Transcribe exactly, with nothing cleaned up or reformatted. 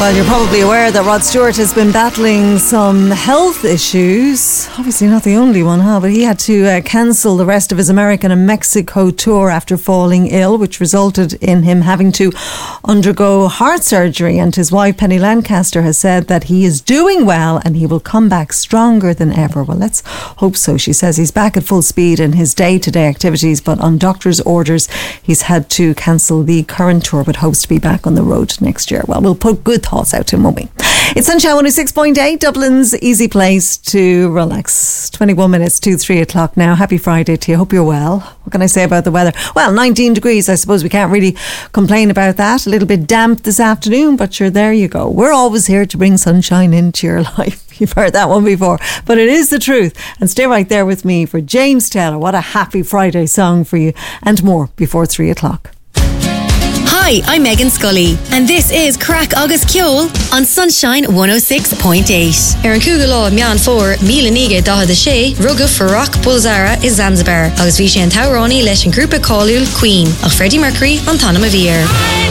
Well, you're probably aware that Rod Stewart has been battling some health issues. Obviously not the only one, huh? But he had to uh, cancel the rest of his American and Mexico tour after falling ill, which resulted in him having to undergo heart surgery. And his wife, Penny Lancaster, has said that he is doing well and he will come back stronger than ever. Well, let's hope so. She says he's back at full speed in his day-to-day activities, but on doctor's orders, he's had to cancel the current tour, but hopes to be back on the road next year. Well, we'll put good thoughts out to him, won't we? It's Sunshine one oh six point eight, Dublin's easy place to relax. twenty-one minutes to three o'clock now. Happy Friday to you. Hope you're well. What can I say about the weather? Well, nineteen degrees. I suppose we can't really complain about that. A little bit damp this afternoon, but sure, there you go. We're always here to bring sunshine into your life. You've heard that one before, but it is the truth. And stay right there with me for James Taylor. What a happy Friday song for you, and more before three o'clock. Hi, I'm Megan Scully, and this is Crack August Kjol on Sunshine one oh six point eight. Ar an cúgala meán fór míle níge dá the sé rugga Farrak Bulzara is Zanzibar agus bhí sé an tauránaí leis an grúpa cáiliúil Queen ach Freddie Mercury an Tanam a Vír.